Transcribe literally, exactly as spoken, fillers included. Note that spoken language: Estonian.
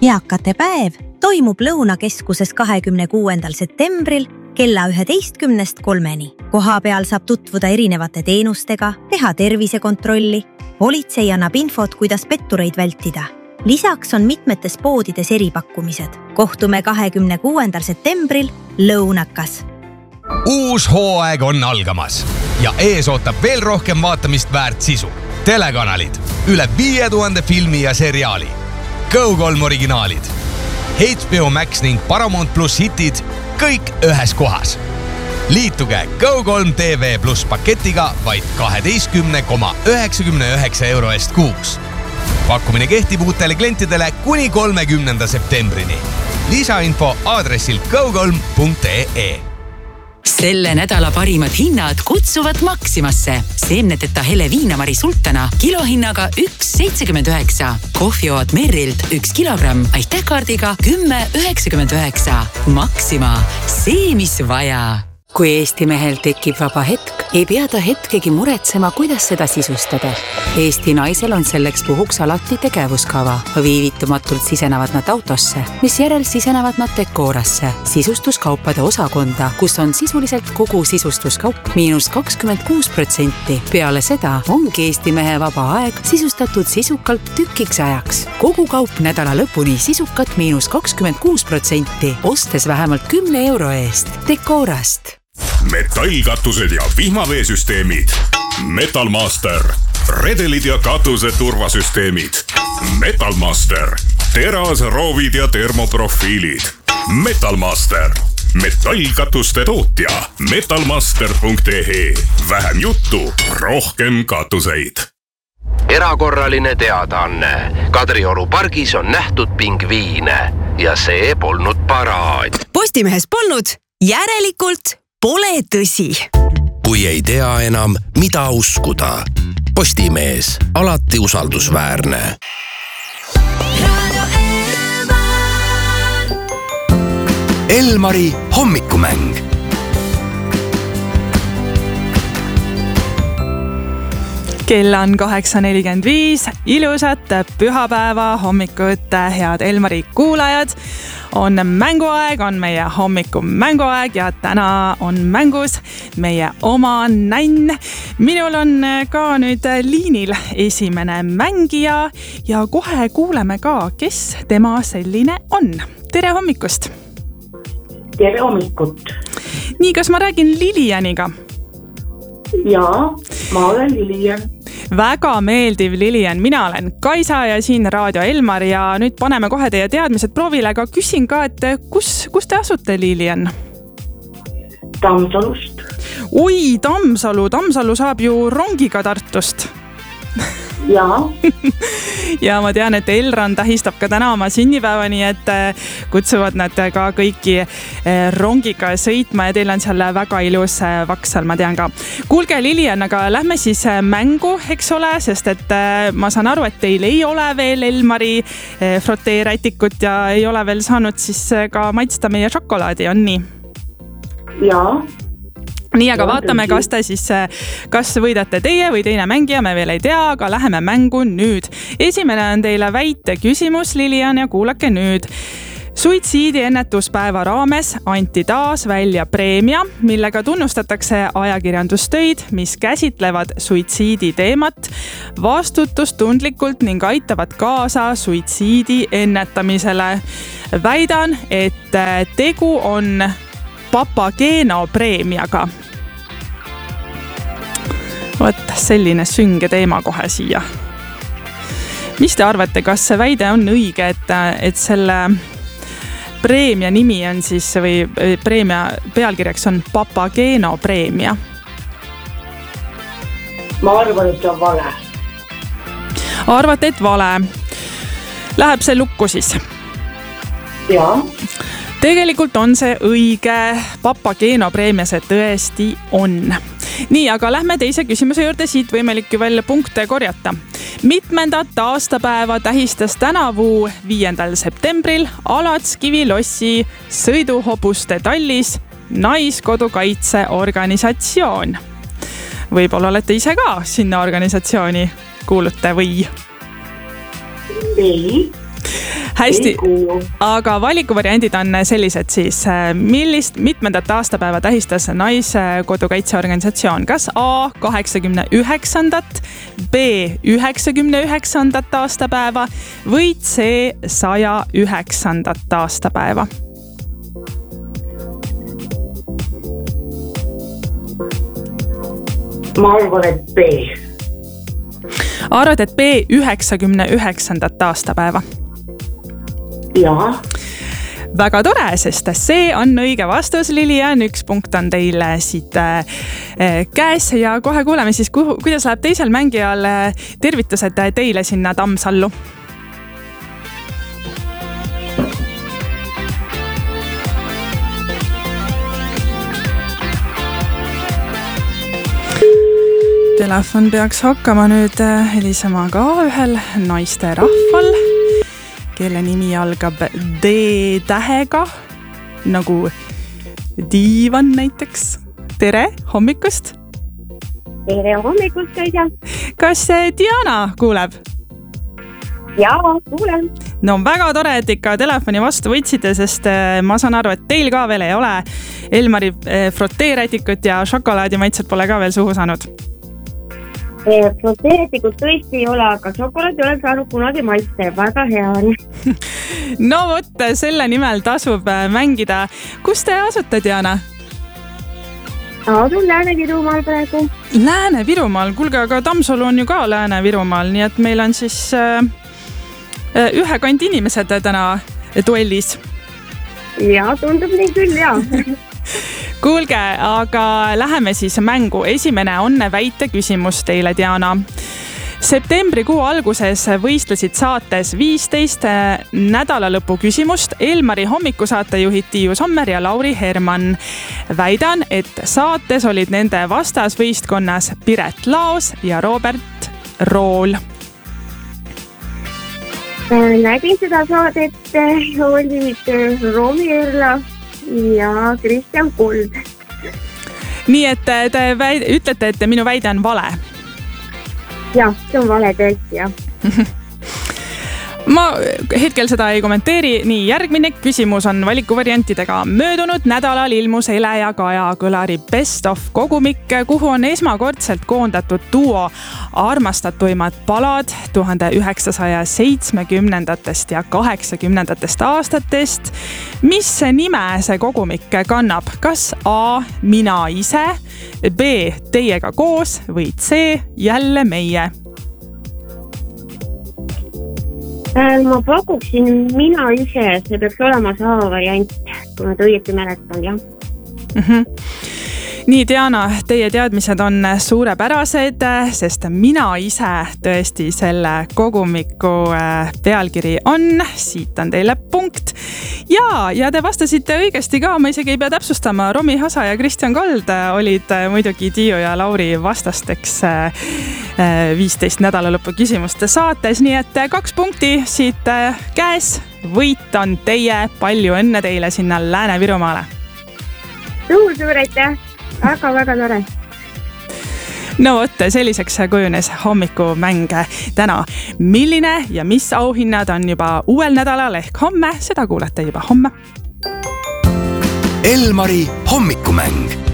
Eakate päev toimub Lõunakeskuses kahekümne kuuendal septembril kella üheteistkümnest kolmeni. Koha peal saab tutvuda erinevate teenustega, teha tervisekontrolli. Politsei annab infot, kuidas pettureid vältida. Lisaks on mitmetes poodides eripakkumised. Kohtume kahekümne kuuendal septembril Lõunakas. Uus hooaeg on algamas ja ees ootab veel rohkem vaatamist väärt sisu. Telekanalid, üle viie tuhande filmi ja seriaali. Go kolm originaalid, H B O Max ning Paramount Plus hitid, kõik ühes kohas. Liituge Go kolm T V Plus paketiga vaid kaheteistkümne koma üheksakümne üheksa euro eest kuus. Pakkumine kehtib uutele klientidele kuni kolmekümnenda septembrini. Lisainfo aadressil go kolm punkt e e. Selle nädala parimad hinnad kutsuvad Maximasse. Seemneteta hele viinamari sultana kilohinnaga üks seitsekümmend üheksa. Kohvioad Merrilt üks kilogramm aitähkaardiga kümme üheksakümmend üheksa. Maxima, see mis vaja. Kui Eesti mehel tekib vaba hetk, ei pea ta hetkegi muretsema, kuidas seda sisustada. Eesti naisel on selleks puhuks alati tegevuskava. Viivitumatult sisenevad nad autosse, mis järel sisenevad nad dekoorasse, sisustuskaupade osakonda, kus on sisuliselt kogu sisustuskaup miinus kakskümmend kuus protsenti. Peale seda ongi Eesti mehe vaba aeg sisustatud sisukalt tükiks ajaks. Kogu kaup nädala lõpuni sisukat miinus kakskümmend kuus protsenti, ostes vähemalt kümne euro eest dekoorast. Metallkatused ja vihmaveesüsteemid. Metalmaster. Redelid ja katuse turvasüsteemid. Metalmaster. Teras, roovid ja termoprofiilid. Metalmaster. Metallkatuste tootja. metalmaster punkt e e. Vähem juttu, rohkem katuseid. Erakorraline teadaanne. Kadrioru pargis on nähtud pingviine ja see polnud paraad. Postimehes polnud, järelikult pole tõsi. Kui ei tea enam, mida uskuda. Postimees, alati usaldusväärne. Elmari hommikumäng. Kell on kaheksa nelikümmend viis, ilusat pühapäeva hommikut, head Elmari kuulajad. On mänguaeg, on meie hommiku mänguaeg ja täna on mängus meie oma nänn. Minul on ka nüüd liinil esimene mängija ja kohe kuuleme ka, kes tema selline on. Tere hommikust! Tere hommikut! Nii, kas ma räägin Lilianiga? Jaa, ma olen Lilian. Väga meeldiv Lilian, mina olen Kaisa ja siin Raadio Elmar ja nüüd paneme kohe teie teadmised proovile, aga küsin ka, et kus, kus te asute, Lilian? Tammsalust. Oi, Tammsalu, Tammsalu saab ju rongiga Tartust. Jaa. Ja ma tean, et Elron tähistab ka täna oma sünnipäeva, nii et kutsuvad nad ka kõiki rongiga sõitma ja teil on seal väga ilus vaksal, ma tean ka. Kuulge, Lilian, aga lähme siis mängu, eks ole, sest et ma saan aru, et teil ei ole veel Elmari froteerätikut ja ei ole veel saanud siis ka maitsta meie šokolaadi, on nii? Jaa. Nii, aga vaatame, kas te siis, kas võidate teie või teine mängija, me veel ei tea, aga läheme mängu nüüd. Esimene on teile väite küsimus, Lilian, ja kuulake nüüd. Suitsiidi ennetuspäeva raames anti taas välja preemia, millega tunnustatakse ajakirjandustöid, mis käsitlevad suitsiidi teemat vastutustundlikult ning aitavad kaasa suitsiidi ennetamisele. Väidan, et tegu on Papageno preemiaga. Vot selline sünge teema kohe siia. Mis te arvate, kas see väide on õige, et, et selle preemia nimi on siis või preemia pealkirjaks on Papageno preemia? Ma arvan, et see on vale. Arvate, et vale. Läheb see lukku siis? Jaa. Tegelikult on see õige, Papageno preemia see tõesti on. Nii, aga lähme teise küsimuse juurde, siit võimalik ju veel punkte korjata. Mitmendat aastapäeva tähistas tänavu viiendal septembril Alatskivi lossi sõiduhobuste tallis Naiskodukaitse organisatsioon. Võib-olla olete ise ka sinna organisatsiooni kuulute või? Ei. hästi, aga valikuvariandid on sellised siis. Millist mitmendat aastapäeva tähistas Naiskodukaitseorganisatsioon? Kas A kaheksakümne üheksandat, B üheksakümne üheksandat aastapäeva või C saja üheksandat aastapäeva? Ma arvan, et B. Arvad, et B üheksakümne üheksandat aastapäeva? Jaa. Väga tore, sest see on õige vastus, Lilian. Üks punkt on teile siit käes ja kohe kuuleme siis, kuidas läheb teisel mängijal. Tervitused teile sinna Tammsallu. Telefon peaks hakkama nüüd helisema ka ühel naiste rahval, kelle nimi algab D-tähega, nagu diivan näiteks. Tere hommikust! Tere hommikust, Kaisa! Kas Diana kuuleb? Jaa, kuulen. No väga tore, et ikka telefoni vastu võtsite, sest ma saan aru, et teil ka veel ei ole Elmari froteerätikut ja šokolaadi maitset pole ka veel suhu saanud. Froteerätikut tõesti ei ole, aga šokolaadi olen saanud kunagi maitse. Väga hea on. No võt, selle nimel tasub mängida. Kus te asute, Diana? Asun Lääne-Virumaal praegu. Lääne-Virumaal? Kuulge, aga Tammsalu on ju ka Lääne-Virumaal, nii et meil on siis äh, ühe kand inimesed täna duellis. Ja, tundub nii küll, jaa. Kuulge, aga läheme siis mängu. Esimene on väite küsimus teile, Diana. Septembrikuu alguses võistlesid saates viisteist nädalalõpu küsimust Elmari hommikusaatejuhid Tiiu Sommer ja Lauri Herman. Väidan, et saates olid nende vastasvõistkonnas Piret Laos ja Robert Rool. Nägin seda saadet, olid Romi Erla ja Kristjan Kuld. Nii et te väid, ütlete, et minu väide on vale? Jah, see on vale tõesti, jah. Ma hetkel seda ei kommenteeri. Nii, järgmine küsimus on valikuvariantidega. Möödunud nädalal ilmus Ele ja Kaja Kõlari Best of kogumik, kuhu on esmakordselt koondatud duo armastatuimad palad tuhande üheksasaja seitsmekümnendatest ja kaheksakümnendatest aastatest. Mis nime see kogumik kannab? Kas A. Mina ise, B. Teiega koos või C. Jälle meie? Ma pakuksin mina ise, see peaks olema see A-variant, kui ma õieti mäletan, jah. Mm-hmm. Nii, Diana, teie teadmised on suurepärased, sest mina ise tõesti selle kogumiku pealkiri on. Siit on teile punkt. Ja, ja te vastasite õigesti ka, ma isegi ei pea täpsustama. Romi Hasa ja Kristjan Kald olid muidugi Tiiu ja Lauri vastasteks viisteist nädalalõpu küsimuste saates, nii et kaks punkti siit käes. Võit on teie, palju õnne teile sinna Lääne-Virumaale. Suur-suur aitäh! Väga-väga tore. No võt, selliseks kujunes hommikumäng täna. Milline ja mis auhinnad on juba uuel nädalal ehk homme, seda kuulete juba homme. Elmari hommikumäng.